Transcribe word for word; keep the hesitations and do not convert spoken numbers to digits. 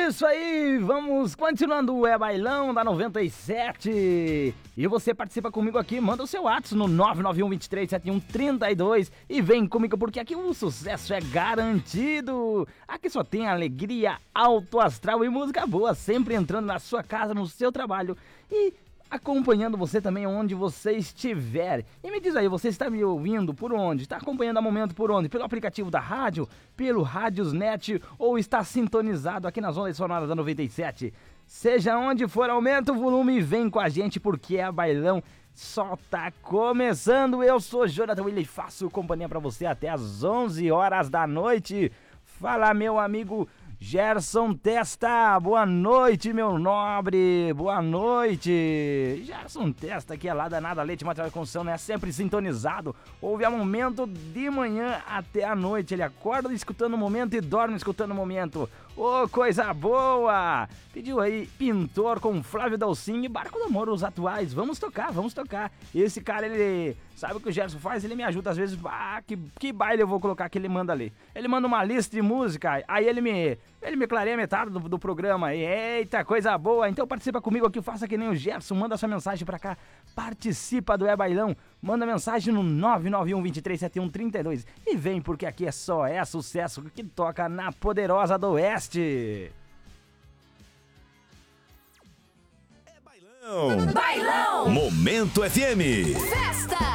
isso aí, vamos continuando o É Bailão da noventa e sete. E você participa comigo aqui, manda o seu WhatsApp no nove nove um, dois três sete um, três dois e vem comigo porque aqui o sucesso é garantido. Aqui só tem alegria, alto astral e música boa, sempre entrando na sua casa, no seu trabalho e acompanhando você também onde você estiver. E me diz aí, você está me ouvindo por onde? Está acompanhando a Momento por onde? Pelo aplicativo da rádio? Pelo Radiosnet? Ou está sintonizado aqui nas ondas sonoras da noventa e sete? Seja onde for, aumenta o volume e vem com a gente porque é Bailão. Só tá começando. Eu sou Jonathan William e faço companhia pra você até as onze horas da noite. Fala, meu amigo Gerson Testa, boa noite, meu nobre, boa noite. Gerson Testa, que é lá da Nada Leite Material de Construção, né? Sempre sintonizado, ouve a Momento de manhã até a noite. Ele acorda escutando o Momento e dorme escutando o Momento. Ô, oh, coisa boa! Pediu aí Pintor com Flávio Dalcin e Barco do Amor, os atuais. Vamos tocar, vamos tocar. Esse cara, ele sabe o que o Gerson faz? Ele me ajuda às vezes. Ah, que, que baile eu vou colocar que ele manda ali? Ele manda uma lista de música, aí ele me... Ele me clareia metade do, do programa. Eita, coisa boa. Então participa comigo aqui, faça que nem o Gerson. Manda sua mensagem pra cá. Participa do É Bailão. Manda mensagem no nove nove um, dois três sete um, três dois. E vem porque aqui é só é sucesso que toca na Poderosa do Oeste. É Bailão. Bailão. Momento F M. Festa.